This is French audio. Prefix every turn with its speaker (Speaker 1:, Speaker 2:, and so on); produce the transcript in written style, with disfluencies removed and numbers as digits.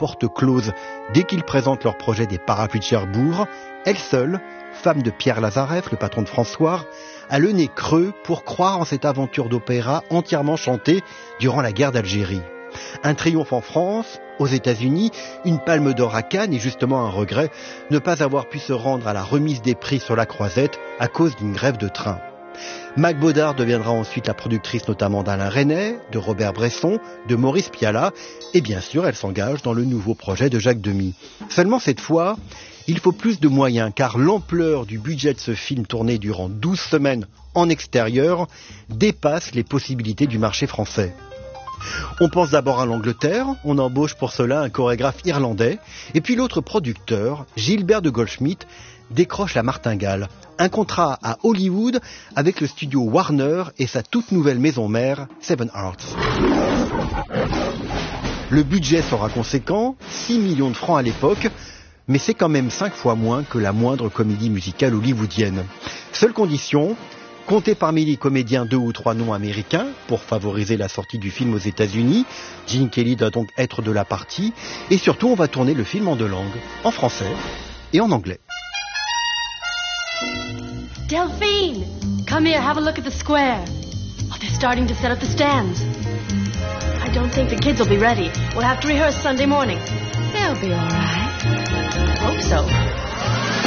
Speaker 1: porte close dès qu'ils présentent leur projet des Parapluies de Cherbourg. Elle seule, femme de Pierre Lazareff, le patron de François, a le nez creux pour croire en cette aventure d'opéra entièrement chantée durant la guerre d'Algérie. Un triomphe en France, aux États-Unis, une palme d'or à Cannes et justement un regret, ne pas avoir pu se rendre à la remise des prix sur la Croisette à cause d'une grève de train. Mac Baudard deviendra ensuite la productrice notamment d'Alain Resnais, de Robert Bresson, de Maurice Pialat et bien sûr elle s'engage dans le nouveau projet de Jacques Demy. Seulement cette fois, il faut plus de moyens car l'ampleur du budget de ce film tourné durant 12 semaines en extérieur dépasse les possibilités du marché français. On pense d'abord à l'Angleterre, on embauche pour cela un chorégraphe irlandais, et puis l'autre producteur, Gilbert de Goldschmidt, décroche la martingale. Un contrat à Hollywood avec le studio Warner et sa toute nouvelle maison mère, Seven Arts. Le budget sera conséquent, 6 millions de francs à l'époque, mais c'est quand même 5 fois moins que la moindre comédie musicale hollywoodienne. Seule condition, comptez parmi les comédiens 2 ou 3 noms américains pour favoriser la sortie du film aux États-Unis. Gene Kelly doit donc être de la partie. Et surtout, on va tourner le film en 2 langues, en français et en anglais.
Speaker 2: Delphine, come here, have a look at the square. Oh, they're starting to set up the stands. I don't think the kids will be ready. We'll have to rehearse Sunday morning. They'll be all right. Hope so.